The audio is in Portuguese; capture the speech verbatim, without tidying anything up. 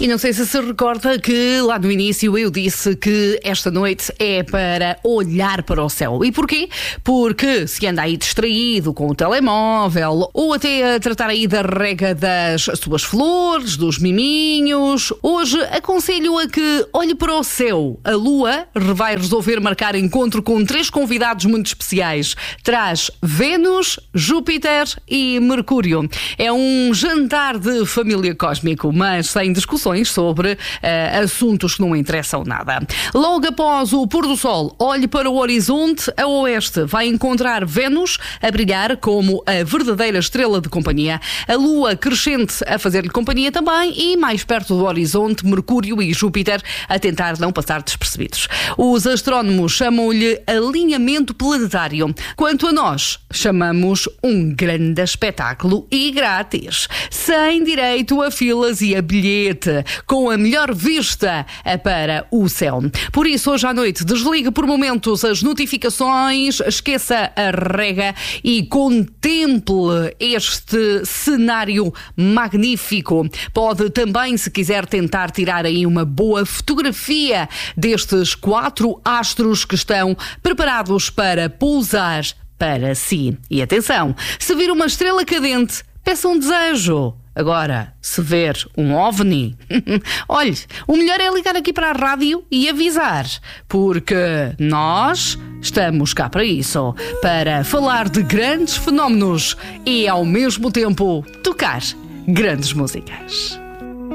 E não sei se se recorda que lá no início eu disse que esta noite é para olhar para o céu. E porquê? Porque se anda aí distraído com o telemóvel ou até a tratar aí da rega das suas flores, dos miminhos, hoje aconselho a que olhe para o céu. A Lua vai resolver marcar encontro com três convidados muito especiais. Traz Vênus, Júpiter e Mercúrio. É um jantar de família cósmico, mas sem discussões sobre uh, assuntos que não interessam nada. Logo após o pôr do sol, olhe para o horizonte a oeste. Vai encontrar Vênus a brilhar como a verdadeira estrela de companhia. A Lua crescente a fazer-lhe companhia também e mais perto do horizonte, Mercúrio e Júpiter a tentar não passar despercebidos. Os astrónomos chamam-lhe alinhamento planetário. Quanto a nós, chamamos um grande espetáculo e grátis. Sem direito a filas e a bilhete, com a melhor vista para o céu. Por isso, hoje à noite, desligue por momentos as notificações, esqueça a rega e contemple este cenário magnífico. Pode também, se quiser, tentar tirar aí uma boa fotografia destes quatro astros que estão preparados para pousar para si. E atenção, se vir uma estrela cadente, peça um desejo. Agora, se ver um OVNI, olhe, o melhor é ligar aqui para a rádio e avisar, porque nós estamos cá para isso, para falar de grandes fenómenos e, ao mesmo tempo, tocar grandes músicas.